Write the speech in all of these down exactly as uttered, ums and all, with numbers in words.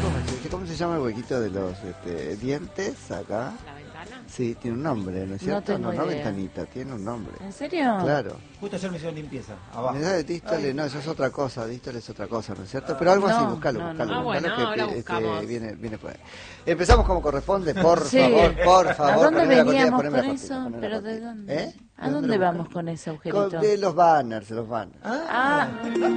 ¿Cómo se, ¿Cómo se llama el huequito de los este, dientes acá? ¿La ventana? Sí, tiene un nombre, ¿no es cierto? No tengo no, no idea. ventanita, tiene un nombre. ¿En serio? Claro. Justo ayer me hicieron limpieza, abajo. Me da de dístole, no, eso es otra cosa, dístole es otra cosa, ¿no es cierto? Pero algo No, así, buscalo, no, buscalo, no. buscalo, Ah, bueno, que ahora este, buscamos. viene, viene por ahí. Empezamos como corresponde, por Sí. favor, por favor. ¿A dónde poneme la cortina, veníamos poneme la con cortina, eso? poneme la ¿Pero de cortina. dónde? ¿Eh? ¿A ¿De dónde lo vamos buscas? con ese agujerito? Con- de los banners, de los banners. Ah,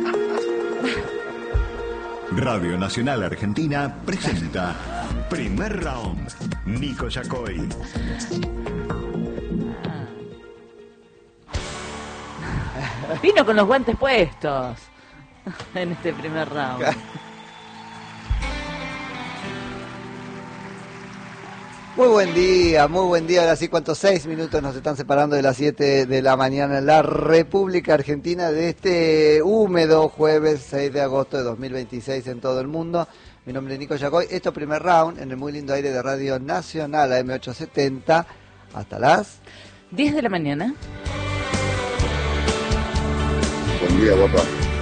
Radio Nacional Argentina presenta Primer Round. Nico Yacoy. vino con los guantes puestos en este primer round. Muy buen día, muy buen día. Ahora sí, ¿cuántos? Seis minutos nos están separando de las siete de la mañana en la República Argentina de este húmedo jueves seis de agosto de dos mil veintiséis en todo el mundo. Mi nombre es Nico Yacoy. Esto primer round en el muy lindo aire de Radio Nacional A M ochocientos setenta hasta las diez de la mañana. Buen día, guapa.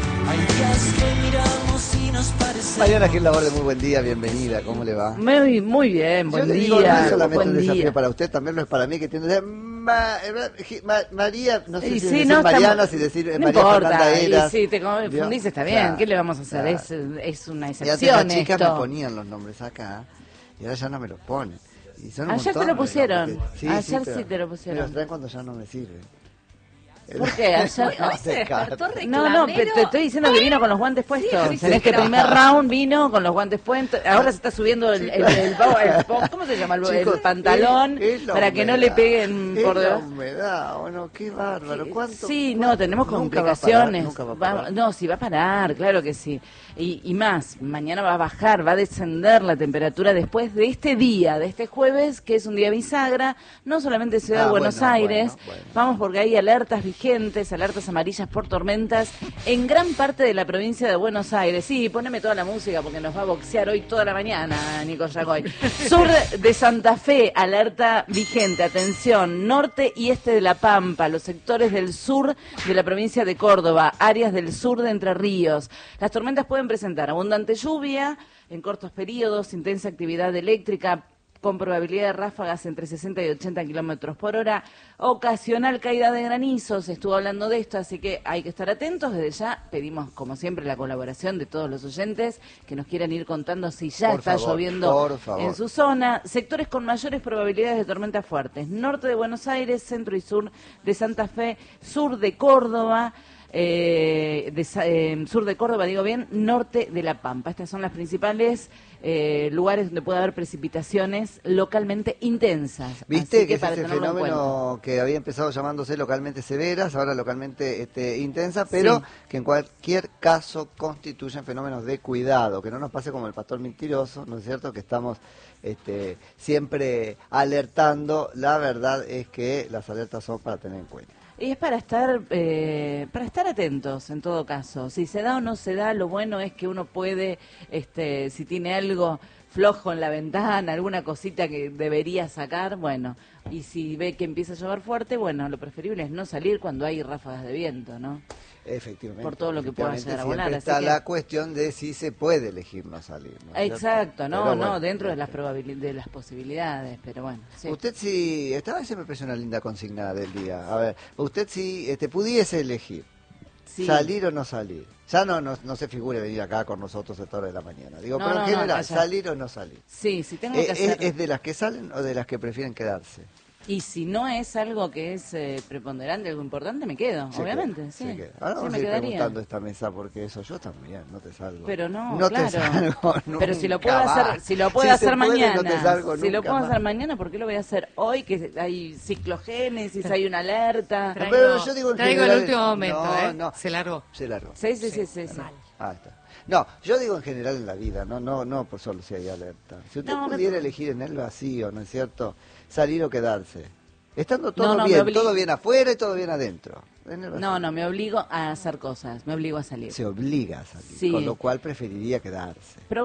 Mariana Gil Laborde, muy buen día, bienvenida, ¿cómo le va? Muy, muy bien, buen Yo le digo, día. no es solamente buen un desafío día. para usted, también lo es para mí, que tiene... Ma- Ma- María, no sé Y si sí, decir no, Mariana, estamos- si decir eh, no María importa, Fernanda y Eras. si te confundís está bien, Claro, ¿qué le vamos a hacer? claro. Es, es una Y antes excepción las chicas esto. me ponían los nombres acá, y ahora ya no me los ponen. Y son un Ayer te montón lo de pusieron. nombres que- Ayer pero sí te lo Me pusieron. los traen cuando ya no me sirve. ¿Por qué? Ayer no. Hoy se despertó No, no, reclamero. te estoy diciendo que vino con los guantes puestos. Sí, sí, en este pero- primer round vino con los guantes puestos. Ahora se está subiendo el, el, el, pavo- el pavo- ¿cómo se llama? El, el Chicos, pantalón es- es la para que no humedad. le peguen Es por la debajo. humedad, bueno, qué bárbaro. ¿Cuánto? Sí, cuánto? no, tenemos Nunca va a parar, complicaciones. nunca va a Va- parar. no, sí va a parar, claro que sí. Y, y más, mañana va a bajar, va a descender la temperatura después de este día, de este jueves, que es un día bisagra, no solamente Ciudad Ah, de Buenos bueno, Aires, bueno, bueno. vamos porque hay alertas vigentes, alertas amarillas por tormentas en gran parte de la provincia de Buenos Aires. Sí, poneme toda la música porque nos va a boxear hoy toda la mañana, Nico Yacoy. Sur de Santa Fe, alerta vigente, atención, norte y este de La Pampa, los sectores del sur de la provincia de Córdoba, áreas del sur de Entre Ríos. Las tormentas pueden presentar abundante lluvia en cortos periodos, intensa actividad eléctrica, con probabilidad de ráfagas entre sesenta y ochenta kilómetros por hora, ocasional caída de granizos, estuvo hablando de esto, así que hay que estar atentos. Desde ya pedimos, como siempre, la colaboración de todos los oyentes que nos quieran ir contando si ya Por está favor, lloviendo por favor. en su zona. Sectores con mayores probabilidades de tormentas fuertes: norte de Buenos Aires, centro y sur de Santa Fe, sur de Córdoba. Eh, de, Sa- eh, sur de Córdoba, digo bien, norte de La Pampa. Estas son las principales eh, lugares donde puede haber precipitaciones localmente intensas. ¿Viste Así que, es para ese tenerlo en cuenta. fenómeno que había empezado llamándose localmente severas, ahora localmente este, intensa, pero Sí. que en cualquier caso constituyen fenómenos de cuidado, que no nos pase como el pastor mentiroso, ¿no es cierto? Que estamos este, siempre alertando. La verdad es que las alertas son para tener en cuenta. Y es para estar eh, para estar atentos en todo caso. Si se da o no se da, lo bueno es que uno puede, este, si tiene algo flojo en la ventana, alguna cosita que debería sacar, bueno. Y si ve que empieza a llover fuerte, bueno, lo preferible es no salir cuando hay ráfagas de viento, ¿no? Efectivamente. Por todo lo que pueda efectivamente, llegar a volar, siempre así está que- la cuestión de si se puede elegir no salir. ¿no es cierto? Exacto, no, Pero no, bueno, dentro de este, las probabilidades, de las posibilidades, pero bueno. Sí. Usted si, esta vez se me parece una linda consigna del día. A ver, usted si este, pudiese elegir Sí. salir o no salir. Ya no, no, no se figure venir acá con nosotros a esta hora de la mañana. Digo, No, pero en no, no, general, vaya. salir o no salir. Sí, si tengo Eh, que ¿Es, hacer... es de las que salen o de las que prefieren quedarse? Y si no es algo que es eh, preponderante, algo importante, me quedo, Se obviamente, queda, sí. se queda. Ahora Sí, vamos me a ir quedaría. preguntando esta mesa porque eso yo también, no te salgo. Pero no, no claro. te salgo Pero si lo nunca puedo hacer, más. si lo puedo Si se hacer puede, mañana, no te salgo si lo nunca puedo más. hacer mañana, ¿por qué lo voy a hacer hoy? Que hay ciclogénesis, hay una alerta. No, Traigo, pero yo digo en traigo general- el último momento, no, ¿eh? no. Se largó. Se largó. Sí, sí, sí, sí. sí. Ah, está. No, yo digo en general en la vida, no no no por solo si hay alerta. Si usted No, me- pudiera elegir en el vacío, ¿no es cierto? Salir o quedarse. Estando todo No, no, me bien, obli- todo bien afuera y todo bien adentro. En el vacío. No, no, me obligo a hacer cosas, me obligo a salir. Se obliga a salir, Sí. con lo cual preferiría quedarse. Pero